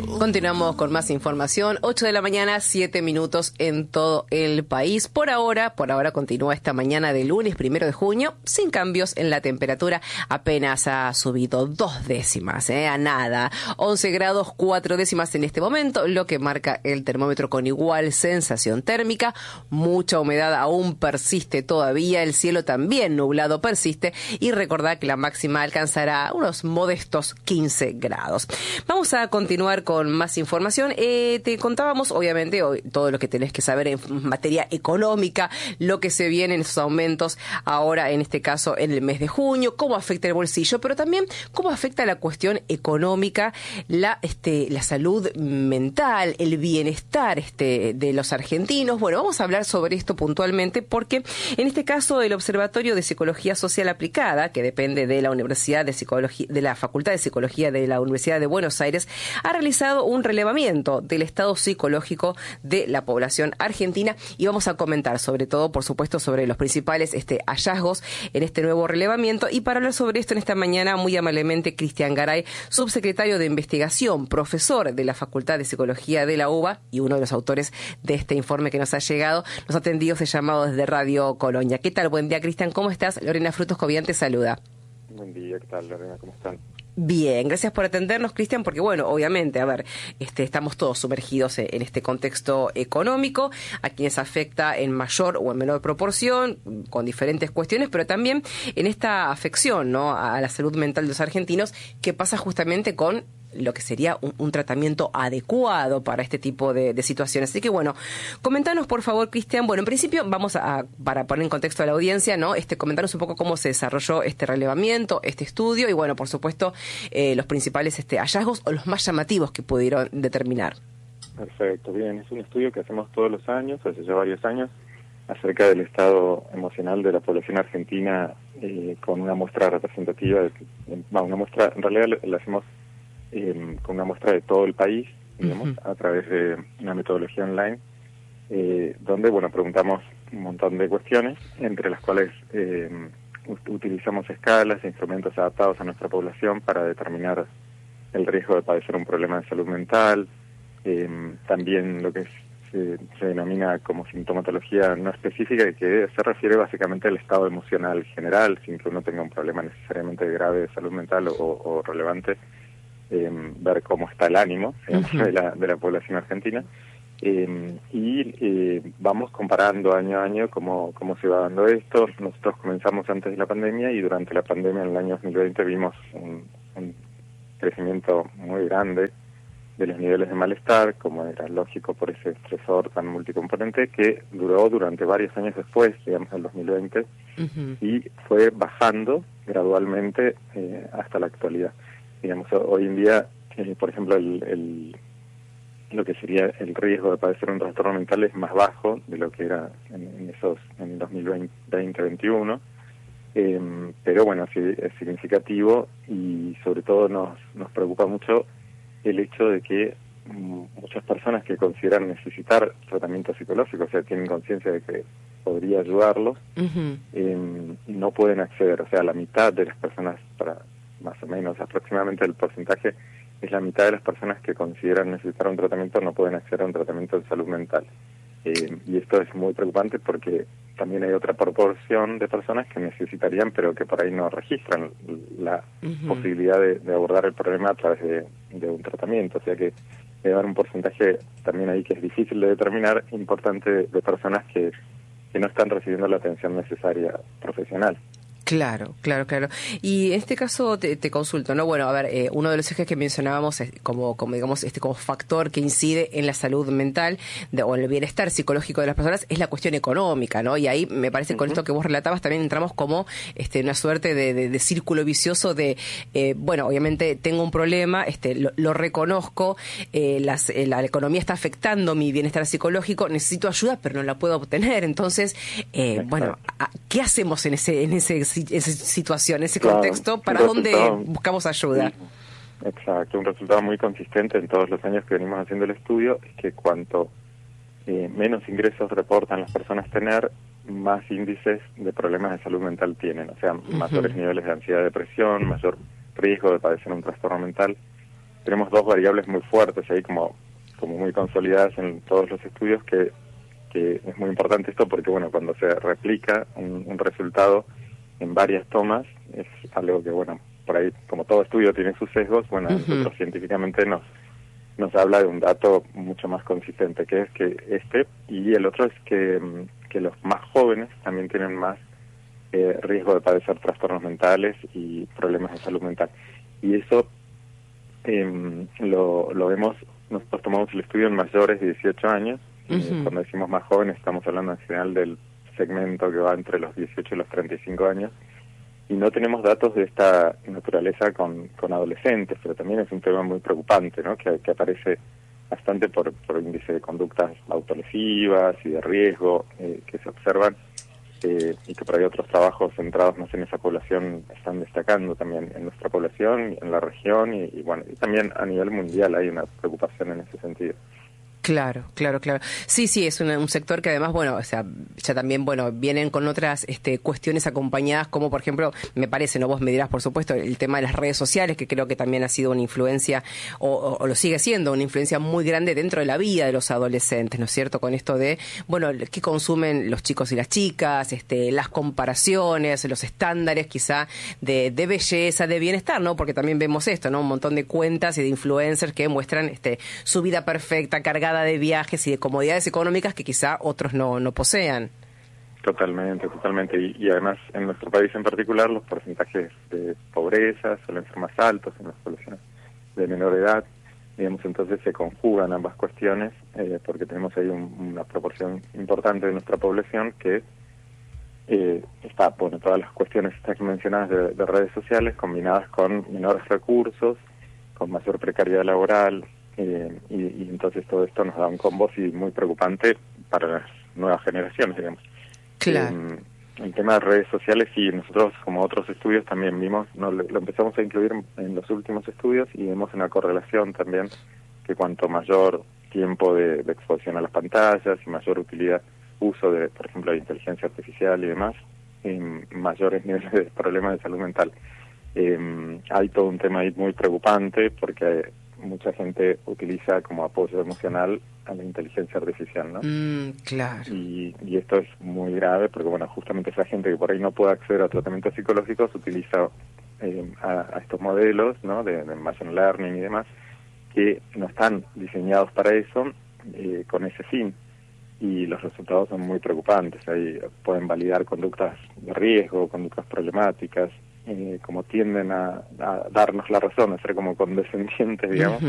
Continuamos con más información. 8 de la mañana, 7 minutos en todo el país. Por ahora continúa esta mañana de lunes 1 de junio, sin cambios en la temperatura. Apenas ha subido 2 décimas, a nada. 11 grados 4 décimas en este momento, lo que marca el termómetro con igual sensación térmica. Mucha humedad aún persiste todavía. El cielo también nublado persiste. Y recordad que la máxima alcanzará unos modestos 15 grados. Vamos a continuar con más información. Te contábamos, obviamente, hoy todo lo que tenés que saber en materia económica, lo que se viene en esos aumentos ahora, en este caso, en el mes de junio, cómo afecta el bolsillo, pero también cómo afecta la cuestión económica, la salud mental, el bienestar de los argentinos. Bueno, vamos a hablar sobre esto puntualmente porque, en este caso, el Observatorio de Psicología Social Aplicada, que depende de la Universidad de Psicología, de la Facultad de Psicología de la Universidad de Buenos Aires, ha realizado un relevamiento del estado psicológico de la población argentina y vamos a comentar sobre todo, por supuesto, sobre los principales hallazgos en este nuevo relevamiento. Y para hablar sobre esto en esta mañana, muy amablemente, Cristian Garay, subsecretario de Investigación, profesor de la Facultad de Psicología de la UBA y uno de los autores de este informe que nos ha llegado, nos ha atendido ese llamado desde Radio Colonia. ¿Qué tal? Buen día, Cristian. ¿Cómo estás? Lorena Frutos Cobian te saluda. Buen día, ¿qué tal, Lorena? ¿Cómo están? Bien, gracias por atendernos, Cristian, porque bueno, obviamente, estamos todos sumergidos en este contexto económico, a quienes afecta en mayor o en menor proporción, con diferentes cuestiones, pero también en esta afección, ¿no?, a la salud mental de los argentinos, que pasa justamente con lo que sería un tratamiento adecuado para este tipo de situaciones. Así que bueno, comentanos por favor, Cristian. Bueno, en principio vamos para poner en contexto a la audiencia, ¿no? Comentanos un poco cómo se desarrolló este relevamiento, este estudio y bueno, por supuesto, los principales hallazgos o los más llamativos que pudieron determinar. Perfecto, bien. Es un estudio que hacemos todos los años, hace ya varios años, acerca del estado emocional de la población argentina, con una muestra representativa, una muestra, en realidad la hacemos con una muestra de todo el país, digamos, a través de una metodología online, donde, bueno, preguntamos un montón de cuestiones, entre las cuales utilizamos escalas e instrumentos adaptados a nuestra población para determinar el riesgo de padecer un problema de salud mental, también lo que se denomina como sintomatología no específica, que se refiere básicamente al estado emocional general, sin que uno tenga un problema necesariamente grave de salud mental o relevante. Ver cómo está el ánimo, digamos, de la población argentina, y vamos comparando año a año cómo se va dando esto. Nosotros comenzamos antes de la pandemia y durante la pandemia en el año 2020 vimos un crecimiento muy grande de los niveles de malestar, como era lógico por ese estresor tan multicomponente, que duró durante varios años después, digamos, el 2020, y fue bajando gradualmente hasta la actualidad. Digamos, hoy en día, por ejemplo, lo que sería el riesgo de padecer un trastorno mental es más bajo de lo que era en el 2020-2021, pero bueno, sí es significativo y sobre todo nos preocupa mucho el hecho de que muchas personas que consideran necesitar tratamiento psicológico, o sea, tienen conciencia de que podría ayudarlos, no pueden acceder. O sea, la mitad de las personas, más o menos aproximadamente el porcentaje, es la mitad de las personas que consideran necesitar un tratamiento no pueden acceder a un tratamiento de salud mental. Y esto es muy preocupante porque también hay otra proporción de personas que necesitarían, pero que por ahí no registran la posibilidad de abordar el problema a través de un tratamiento. O sea que debe haber un porcentaje también ahí que es difícil de determinar, importante, de personas que no están recibiendo la atención necesaria profesional. Claro. Y en este caso te consulto, ¿no? Bueno, a ver, uno de los ejes que mencionábamos como digamos, como factor que incide en la salud mental o en el bienestar psicológico de las personas es la cuestión económica, ¿no? Y ahí me parece que con esto que vos relatabas también entramos como una suerte de círculo vicioso de, bueno, obviamente tengo un problema, lo reconozco, la economía está afectando mi bienestar psicológico, necesito ayuda, pero no la puedo obtener. Entonces, bueno, ¿qué hacemos en esa situación, ese contexto? ¿Para dónde buscamos ayuda? Exacto, un resultado muy consistente en todos los años que venimos haciendo el estudio es que cuanto menos ingresos reportan las personas tener, más índices de problemas de salud mental tienen, o sea, mayores niveles de ansiedad, depresión, mayor riesgo de padecer un trastorno mental. tenemos dos variables muy fuertes ahí como muy consolidadas en todos los estudios, que es muy importante esto porque, bueno, cuando se replica un resultado en varias tomas, es algo que, bueno, por ahí, como todo estudio tiene sus sesgos, bueno, nosotros científicamente nos habla de un dato mucho más consistente, que es que y el otro es que los más jóvenes también tienen más riesgo de padecer trastornos mentales y problemas de salud mental. Y eso lo vemos, nosotros tomamos el estudio en mayores de 18 años, cuando decimos más jóvenes estamos hablando en general del segmento que va entre los 18 y los 35 años, y no tenemos datos de esta naturaleza con adolescentes, pero también es un tema muy preocupante, ¿no? Que aparece bastante por índice de conductas autolesivas y de riesgo que se observan, y que por ahí otros trabajos centrados más en esa población están destacando también en nuestra población, en la región, y bueno, y también a nivel mundial hay una preocupación en ese sentido. Claro. Sí, es un sector que además, bueno, o sea, ya también, bueno, vienen con otras cuestiones acompañadas, como por ejemplo, me parece, no vos me dirás, por supuesto, el tema de las redes sociales, que creo que también ha sido una influencia, o lo sigue siendo, una influencia muy grande dentro de la vida de los adolescentes, ¿no es cierto? Con esto de, bueno, qué consumen los chicos y las chicas, las comparaciones, los estándares quizá de belleza, de bienestar, ¿no? Porque también vemos esto, ¿no? Un montón de cuentas y de influencers que muestran su vida perfecta, cargada de viajes y de comodidades económicas que quizá otros no posean. Totalmente. Y además, en nuestro país en particular, los porcentajes de pobreza suelen ser más altos en las poblaciones de menor edad. Digamos, entonces se conjugan ambas cuestiones, porque tenemos ahí una proporción importante de nuestra población que está, bueno, todas las cuestiones estas mencionadas de redes sociales combinadas con menores recursos, con mayor precariedad laboral, y entonces todo esto nos da un combo sí muy preocupante para las nuevas generaciones, digamos. Claro. El tema de redes sociales, sí, nosotros como otros estudios también vimos, lo empezamos a incluir en los últimos estudios, y vemos una correlación también, que cuanto mayor tiempo de exposición a las pantallas y mayor utilidad, uso de, por ejemplo, de inteligencia artificial y demás, mayores niveles de problemas de salud mental. Hay todo un tema ahí muy preocupante, porque mucha gente utiliza como apoyo emocional a la inteligencia artificial, ¿no? Claro. Y esto es muy grave porque, bueno, justamente esa gente que por ahí no puede acceder a tratamientos psicológicos utiliza a estos modelos, ¿no? de machine learning y demás, que no están diseñados para eso, con ese fin. Y los resultados son muy preocupantes. Ahí pueden validar conductas de riesgo, conductas problemáticas, como tienden a darnos la razón, a ser como condescendientes, digamos.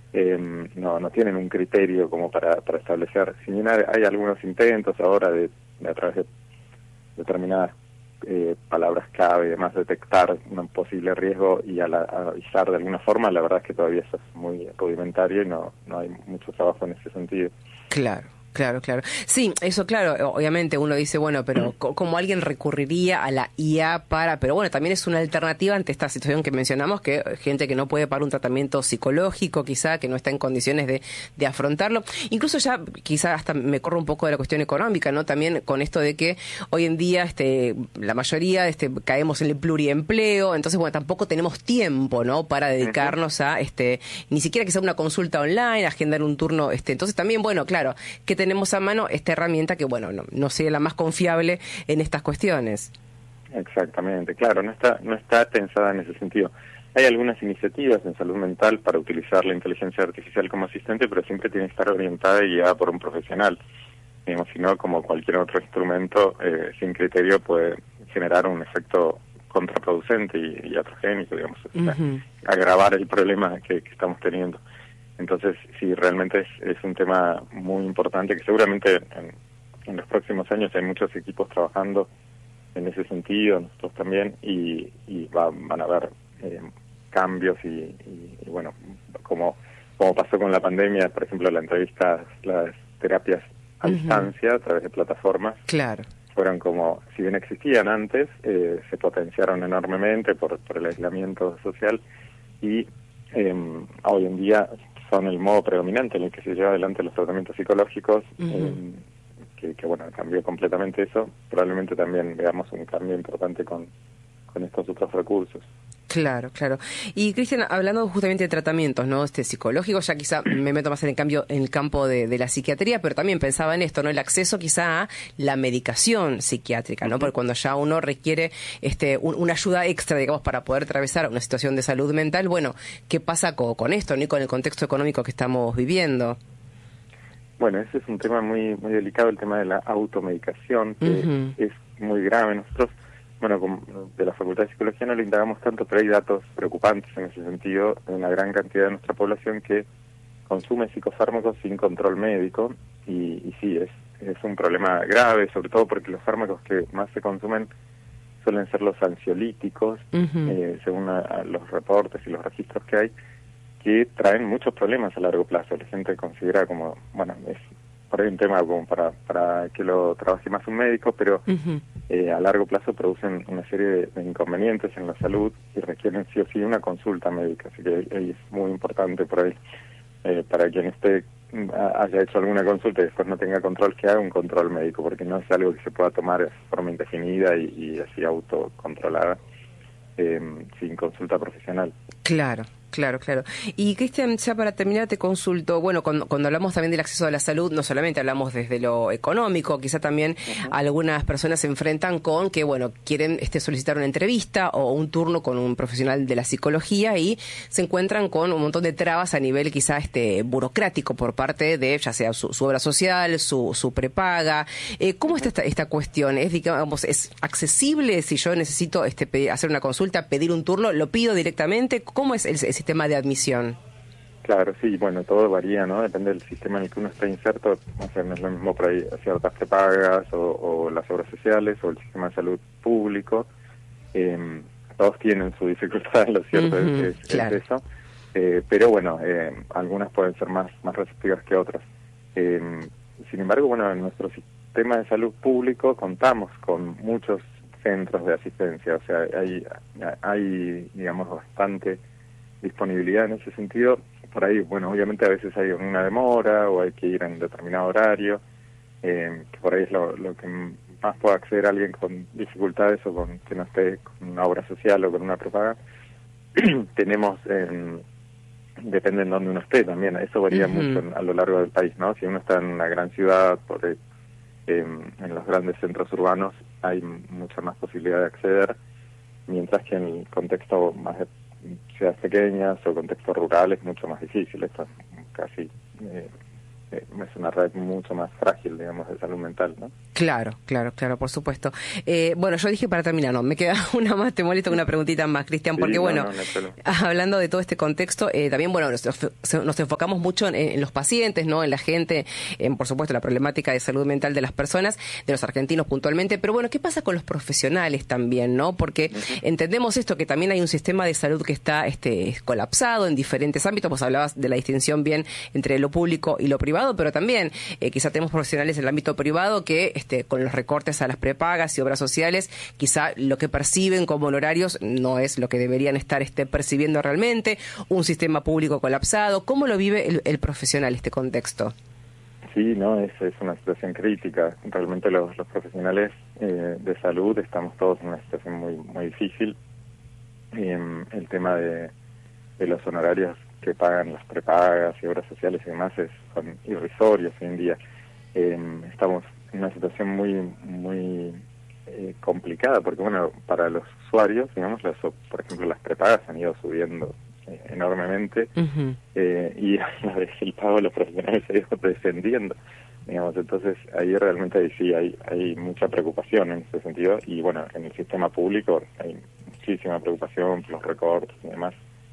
No tienen un criterio como para establecer. Si bien hay algunos intentos ahora de a través de determinadas palabras clave y demás detectar un posible riesgo y avisar de alguna forma, la verdad es que todavía eso es muy rudimentario y no hay mucho trabajo en ese sentido. Claro. Sí, eso claro, obviamente uno dice, bueno, pero ¿cómo alguien recurriría a la IA pero bueno, también es una alternativa ante esta situación que mencionamos, que gente que no puede pagar un tratamiento psicológico, quizá, que no está en condiciones de afrontarlo. Incluso ya, quizá hasta me corro un poco de la cuestión económica, ¿no? También con esto de que hoy en día la mayoría caemos en el pluriempleo, entonces, bueno, tampoco tenemos tiempo, ¿no? Para dedicarnos a, ni siquiera que sea una consulta online, agendar un turno, entonces también, bueno, claro, que tenemos a mano esta herramienta que, bueno, no sería la más confiable en estas cuestiones. Exactamente, claro, no está pensada en ese sentido. Hay algunas iniciativas en salud mental para utilizar la inteligencia artificial como asistente, pero siempre tiene que estar orientada y guiada por un profesional. Digamos, si no, como cualquier otro instrumento, sin criterio puede generar un efecto contraproducente y atrogénico, digamos, o sea, agravar el problema que estamos teniendo. Entonces, sí, realmente es un tema muy importante que seguramente en los próximos años hay muchos equipos trabajando en ese sentido, nosotros también, y van a haber cambios y bueno, como pasó con la pandemia, por ejemplo, las terapias a distancia a través de plataformas. Claro. Fueron como, si bien existían antes, se potenciaron enormemente por el aislamiento social y hoy en día son el modo predominante en el que se lleva adelante los tratamientos psicológicos, que bueno, cambió completamente eso. Probablemente también veamos un cambio importante con estos otros recursos. Claro, claro. Y Cristian, hablando justamente de tratamientos, ¿no? Psicológicos, ya quizá me meto más en el campo de la psiquiatría, pero también pensaba en esto, ¿no? El acceso quizá a la medicación psiquiátrica, ¿no? Porque cuando ya uno requiere una ayuda extra, digamos, para poder atravesar una situación de salud mental, bueno, ¿qué pasa con esto, ¿no? Y con el contexto económico que estamos viviendo? Bueno, ese es un tema muy muy delicado, el tema de la automedicación, que es muy grave. Nosotros, bueno, de la Facultad de Psicología no lo indagamos tanto, pero hay datos preocupantes en ese sentido, de una gran cantidad de nuestra población que consume psicofármacos sin control médico, y sí, es un problema grave, sobre todo porque los fármacos que más se consumen suelen ser los ansiolíticos, según los reportes y los registros que hay, que traen muchos problemas a largo plazo. La gente considera como, bueno, es por ahí un tema como para que lo trabaje más un médico, pero a largo plazo producen una serie de inconvenientes en la salud y requieren sí o sí una consulta médica. Así que ahí es muy importante por ahí, para quien haya hecho alguna consulta y después no tenga control, que haga un control médico, porque no es algo que se pueda tomar de forma indefinida y así autocontrolada, sin consulta profesional. Claro. Claro. Y Cristian, ya para terminar te consulto, bueno, cuando hablamos también del acceso a la salud, no solamente hablamos desde lo económico, quizá también algunas personas se enfrentan con que, bueno, quieren solicitar una entrevista o un turno con un profesional de la psicología y se encuentran con un montón de trabas a nivel quizá burocrático por parte de, ya sea su obra social, su prepaga. ¿Cómo está esta cuestión? ¿Es accesible si yo necesito hacer una consulta, pedir un turno, lo pido directamente? ¿Cómo es el sistema de admisión? Claro, sí, bueno, todo varía, ¿no? Depende del sistema en el que uno está inserto. O sea, no es lo mismo por ahí ciertas prepagas o las obras sociales o el sistema de salud público. Todos tienen su dificultad, lo cierto es eso. Pero bueno, algunas pueden ser más receptivas que otras. Sin embargo, bueno, en nuestro sistema de salud público contamos con muchos centros de asistencia. O sea, hay digamos, bastante disponibilidad en ese sentido. Por ahí, bueno, obviamente a veces hay una demora o hay que ir en determinado horario, que por ahí es lo que más puede acceder a alguien con dificultades o con que no esté con una obra social o con una prepaga. Tenemos, depende en dónde uno esté también, eso varía mucho a lo largo del país, ¿no? Si uno está en una gran ciudad, por ahí, en los grandes centros urbanos hay mucha más posibilidad de acceder, mientras que en el contexto más de ciudades pequeñas o contextos rurales mucho más difícil. Esto es casi es una red mucho más frágil, digamos, de salud mental, ¿no? Claro, por supuesto. Bueno, yo dije para terminar, no, me queda una más, te molesta una preguntita más, Cristian, porque sí, bueno, hablando de todo este contexto, también, bueno, nos enfocamos mucho en los pacientes, ¿no? En la gente, por supuesto, la problemática de salud mental de las personas, de los argentinos puntualmente, pero bueno, ¿qué pasa con los profesionales también, no? Porque entendemos esto, que también hay un sistema de salud que está colapsado en diferentes ámbitos. Vos hablabas de la distinción bien entre lo público y lo privado, pero también quizá tenemos profesionales en el ámbito privado que con los recortes a las prepagas y obras sociales, quizá lo que perciben como honorarios no es lo que deberían estar percibiendo realmente, un sistema público colapsado. ¿Cómo lo vive el profesional este contexto? Sí, no, es una situación crítica. Realmente los profesionales de salud estamos todos en una situación muy difícil. El tema de los honorarios que pagan las prepagas y obras sociales y demás son irrisorios hoy en día. Estamos en una situación muy complicada, porque bueno, para los usuarios, digamos, por ejemplo, las prepagas han ido subiendo enormemente, y el pago de los profesionales se ha ido descendiendo, digamos. Entonces ahí realmente sí hay mucha preocupación en ese sentido, y bueno, en el sistema público hay muchísima preocupación por los recortes y demás.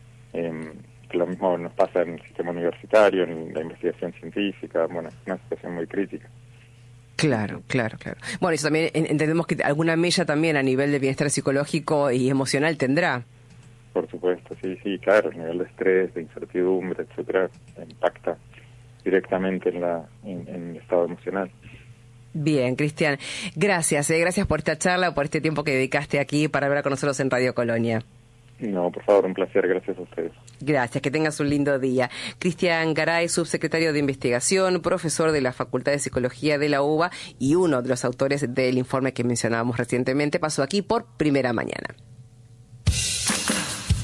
Que lo mismo nos pasa en el sistema universitario, en la investigación científica. Bueno, es una situación muy crítica. Claro. Bueno, eso también entendemos que alguna mella también a nivel de bienestar psicológico y emocional tendrá. Por supuesto, sí, claro, el nivel de estrés, de incertidumbre, etcétera, impacta directamente en el estado emocional. Bien, Cristian, gracias por esta charla, por este tiempo que dedicaste aquí para hablar con nosotros en Radio Colonia. No, por favor, un placer, gracias a ustedes. Gracias, que tengas un lindo día. Cristian Garay, subsecretario de Investigación, profesor de la Facultad de Psicología de la UBA y uno de los autores del informe que mencionábamos recientemente, pasó aquí por Primera Mañana.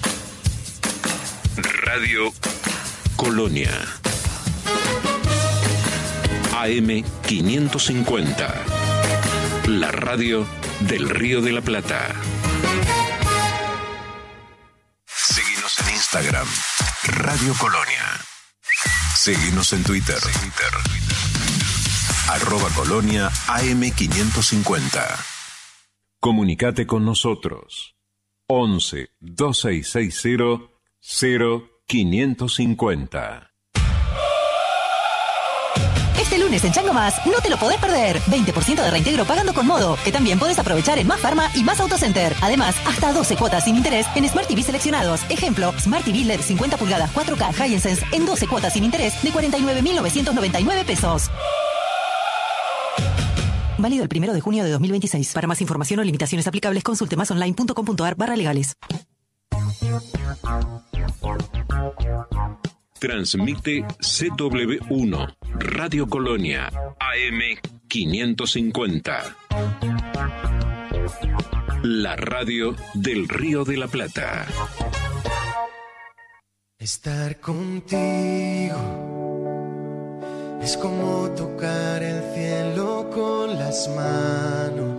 Radio Colonia. AM 550. La radio del Río de la Plata. Seguinos en Instagram, Radio Colonia. Seguinos en Twitter. @Colonia AM 550. Comunicate con nosotros. 11 2660 0550. Este lunes en Chango Más no te lo podés perder. 20% de reintegro pagando con Modo, que también podés aprovechar en Más Pharma y Más Autocenter. Además, hasta 12 cuotas sin interés en Smart TV seleccionados. Ejemplo, Smart TV LED 50 pulgadas 4K Hisense en 12 cuotas sin interés de 49.999 pesos. Válido el 1 de junio de 2026. Para más información o limitaciones aplicables, consulte masonline.com.ar/legales. Transmite CW1, Radio Colonia, AM 550. La radio del Río de la Plata. Estar contigo es como tocar el cielo con las manos.